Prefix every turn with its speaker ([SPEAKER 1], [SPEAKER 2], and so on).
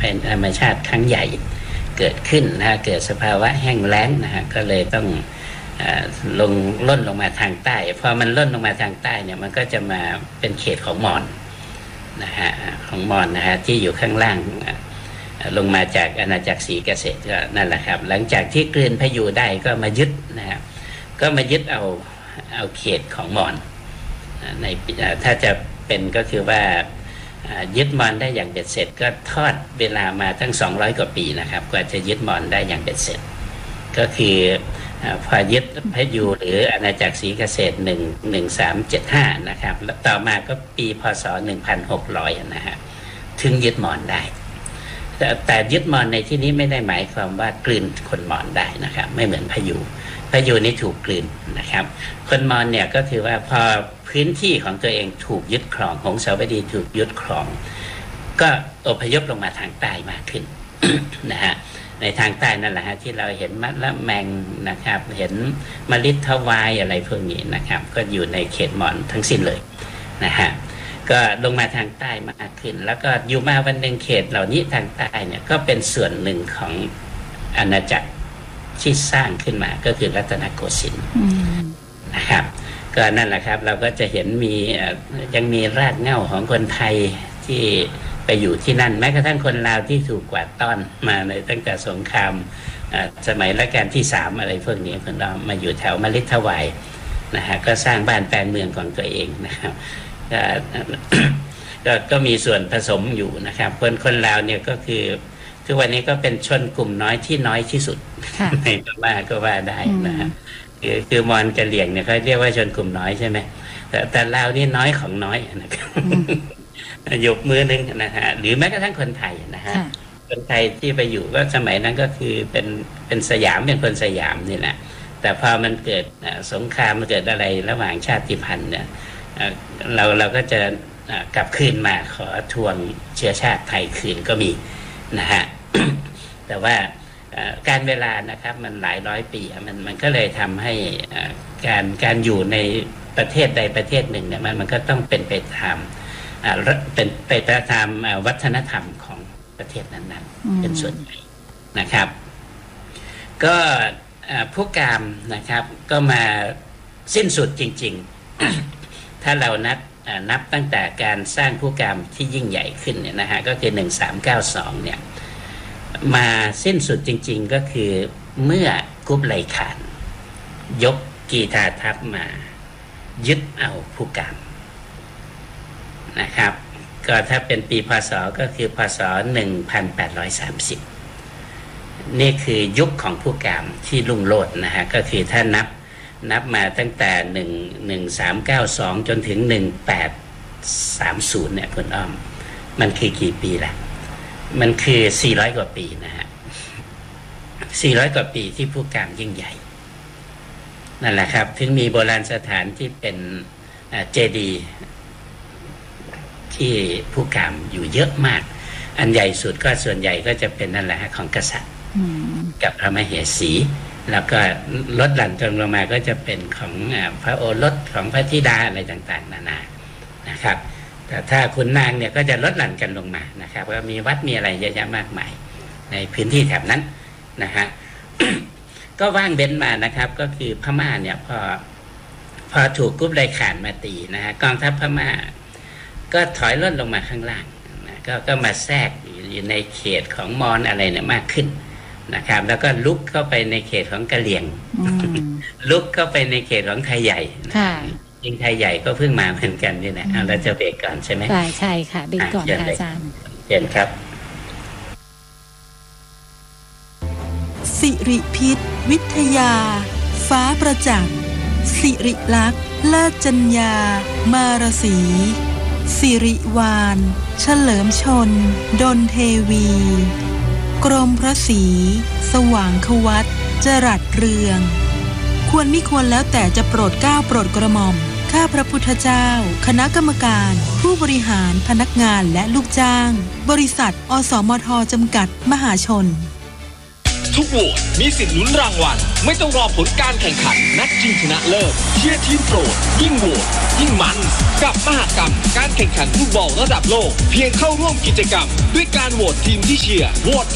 [SPEAKER 1] ภัยธรรมชาติครั้งใหญ่เกิดขึ้นนะเกิดสภาวะแห้งแล้งนะฮะก็เลยต้องล่นลงมาทางใต้พอมันล่นลงมาทางใต้เนี่ยมันก็จะมาเป็นเขตของมอญนะฮะของมอญนะฮะที่อยู่ข้างล่างลงมาจากอาณาจักรศรีเกษตรก็นั่นแหละครับหลังจากที่กลืนพยูได้ก็มายึดนะฮะก็มายึดเอาเขตของมอญในถ้าจะเป็นก็คือว่ายึดมอญได้อย่างเบ็ดเสร็จก็ทอดเวลามาทั้ง200กว่าปีนะครับกว่าจะยึดมอญได้อย่างเบ็ดเสร็จก็คือพอยึดพยูหรืออาณาจักรศรีเกษตร1375นะครับแล้วต่อมาก็ปีพศ1600นะฮะถึงยึดมอญได้แต่ยึดมอญในที่นี้ไม่ได้หมายความว่ากลืนคนมอญได้นะครับไม่เหมือนพยูนี่ถูกกลืนนะครับคนมอญเนี่ยก็คือว่าพอพื้นที่ของตัวเองถูกยึดครองหงสาวดีถูกยึดครองก็อพยพลงมาทางใต้มากขึ้น นะฮะในทางใต้นั่นแหละฮะที่เราเห็นมะละแมงนะครับเห็นมะลิทวายอะไรพวกนี้นะครับก็อยู่ในเขตมอญทั้งสิ้นเลยนะฮะก็ลงมาทางใต้มากขึ้นแล้วก็อยู่มาวันหนึ่งเขตเหล่านี้ทางใต้เนี่ยก็เป็นส่วนหนึ่งของอาณาจักรที่สร้างขึ้นมาก็คือรัตนโกสินทร์นะครับก็นั่นแหละครับเราก็จะเห็นยังมีรากเหง้าของคนไทยที่ไปอยู่ที่นั่นแม้กระทั่งคนลาวที่ถูกกวาดต้อนมาในตั้งแต่สงครามสมัยรัชกาลที่3อะไรพวกนี้คนเรามาอยู่แถวมะลิทวายนะฮะก็สร้างบ้านแปลงเมืองของตัวเองนะครับก็มีส่วนผสมอยู่นะครับคนลาวเนี่ยก็คือทุกวันนี้ก็เป็นชนกลุ่มน้อยที่น้อยที่สุดในพม่าก็ว่าได้นะฮะคือมอญกะเหรี่ยงเนี่ยเขาเรียกว่าชนกลุ่มน้อยใช่ไหมแต่ลาวนี่น้อยของน้อยนะครับยกมือนึงนะฮะหรือแม้กระทั่งคนไทยนะฮะคนไทยที่ไปอยู่ก็สมัยนั้นก็คือเป็นสยามเป็นคนสยามนี่แหละแต่พอมันเกิดสงครามมันเกิดอะไรระหว่างชาติพันธุ์เนี่ยเราก็จะกลับคืนมาขอทวงเชื้อชาติไทยคืนก็มีนะฮะ แต่ว่าการเวลานะครับมันหลายร้อยปีมันก็เลยทำให้การอยู่ในประเทศใดประเทศหนึ่งเนี่ยมันก็ต้องเป็นไปตามวัฒนธรรมของประเทศนั้นๆเป็นส่วนใหญ่นะครับก็ผู้กามนะครับก็มาสิ้นสุดจริงๆ ถ้าเรานับตั้งแต่การสร้างผู้กามที่ยิ่งใหญ่ขึ้นเนี่ยนะฮะก็คือ1392เนี่ยมาสิ้นสุดจริงๆก็คือเมื่อกุบไลขานยกกีฬาทัพมายึดเอาผู้กามนะครับก็ถ้าเป็นปีพศก็คือพศ1830นี่คือยุคของผู้กามที่รุ่งโรจน์นะฮะก็คือถ้านับมาตั้งแต่1392จนถึง1830เนี่ยคุณอ้อมมันคือกี่ปีล่ะมันคือ400กว่าปีนะฮะ400กว่าปีที่ผู้กามยิ่งใหญ่นั่นแหละครับถึงมีโบราณสถานที่เป็นเจดีย์ที่ผู้กามอยู่เยอะมากอันใหญ่สุดก็ส่วนใหญ่ก็จะเป็นนั่นแหละของกษัตริย์กับพระมเหสีแล้วก็ลดหลั่นจนลงมาก็จะเป็นของพระโอรสของพระธิดาอะไรต่างๆนานานะครับแต่ถ้าคุณนางเนี่ยก็จะลดหลั่นกันลงมานะครับก็มีวัดมีอะไรเยอะแยะมากมายในพื้นที่แถบนั้นนะฮะ ก็ว่างเว้นมานะครับก็คือพม่าเนี่ยพอถูกกุบไลขานมาตีนะฮะกองทัพพม่าก็ถอยล่นลงมาข้างล่างนะก็มาแทรกอยู่ในเขตของมอญอะไรเนี่ยมากขึ้นนะครับแล้วก็ลุกเข้าไปในเขตของกะเหรี่ยง ลุกเข้าไปในเขตของไทยใหญ่จริงไทยใหญ่ก็เพิ่งมาเหมือนกันนี่แหละเราจะเบรกก่อนใช่ไหม
[SPEAKER 2] ใช่ค่ะเบรกก่อนค่ะอาจารย์
[SPEAKER 1] เชิญครับ
[SPEAKER 3] สิริพิษวิทยาฟ้าประจักษ์สิริลักษณ์เลิศจัญญามารสีสิริวานเฉลิมชนดลเทวีกรมพระศรีสว่างควัตจรัสเรืองควรมิควรแล้วแต่จะโปรดเกล้าโปรดกระหม่อมข้าพระพุทธเจ้าคณะกรรมการผู้บริหารพนักงานและลูกจ้างบริษัทอสมทจำกัดมหาชน
[SPEAKER 4] ทุกโหวตมีสิทธิ์ลุ้นรางวัลไม่ต้องรอผลการแข่งขันนัดชิงชนะเลิศเชียร์ทีมโปรดยิ่งโหวตยิ่งมันกับมหกรรมการแข่งขันฟุตบอลระดับโลกเพียงเข้าร่วมกิจกรรมด้วยการโหวตทีมที่เชียร์โหวต